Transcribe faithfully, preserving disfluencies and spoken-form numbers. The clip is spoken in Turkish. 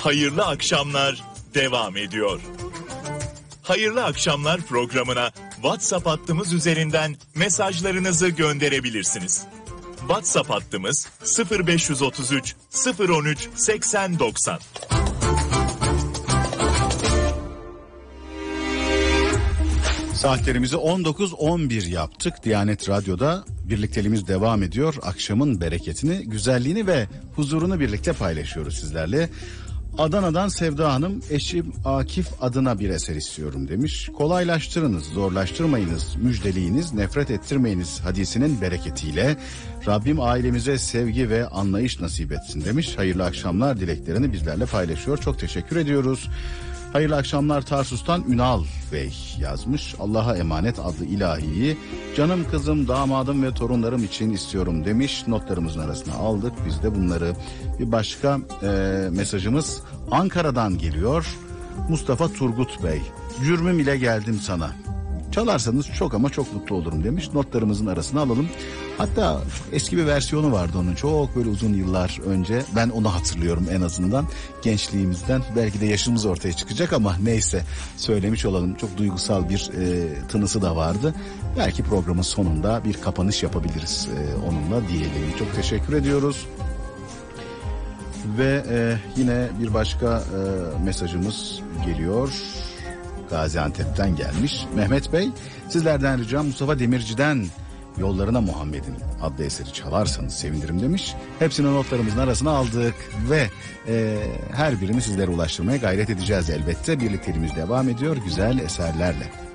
Hayırlı akşamlar devam ediyor. Hayırlı akşamlar programına WhatsApp hattımız üzerinden mesajlarınızı gönderebilirsiniz. WhatsApp hattımız sıfır beş otuz üç sıfır on üç seksen doksan. Saatlerimizi on dokuz on bir yaptık. Diyanet Radyo'da birlikteliğimiz devam ediyor. Akşamın bereketini, güzelliğini ve huzurunu birlikte paylaşıyoruz sizlerle. Adana'dan Sevda Hanım, eşim Akif adına bir eser istiyorum demiş. Kolaylaştırınız, zorlaştırmayınız, müjdeleyiniz, nefret ettirmeyiniz hadisinin bereketiyle Rabbim ailemize sevgi ve anlayış nasip etsin demiş. Hayırlı akşamlar dileklerini bizlerle paylaşıyor. Çok teşekkür ediyoruz. Hayırlı akşamlar Tarsus'tan Ünal Bey yazmış. Allah'a emanet adlı ilahiyi canım kızım, damadım ve torunlarım için istiyorum demiş. Notlarımızın arasına aldık biz de bunları. Bir başka e, mesajımız Ankara'dan geliyor. Mustafa Turgut Bey. Cürmüm ile geldim sana. Çalarsanız çok ama çok mutlu olurum demiş. Notlarımızın arasına alalım. Hatta eski bir versiyonu vardı onun, çok böyle uzun yıllar önce. Ben onu hatırlıyorum en azından gençliğimizden. Belki de yaşımız ortaya çıkacak ama neyse söylemiş olalım. Çok duygusal bir e, tınısı da vardı. Belki programın sonunda bir kapanış yapabiliriz e, onunla diyelim. Çok teşekkür ediyoruz. Ve e, yine bir başka e, mesajımız geliyor. Gaziantep'ten gelmiş. Mehmet Bey, sizlerden ricam Mustafa Demirci'den Yollarına Muhammed'in adlı eseri çalarsanız sevinirim demiş. Hepsini notlarımızın arasına aldık ve e, her birini sizlere ulaştırmaya gayret edeceğiz elbette. Birlikteliğimiz devam ediyor güzel eserlerle.